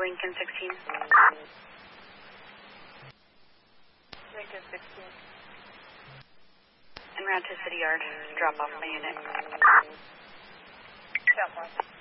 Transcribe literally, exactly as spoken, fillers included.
Lincoln sixteen. Lincoln sixteen. En route to City Yard. Drop off my unit. Drop off.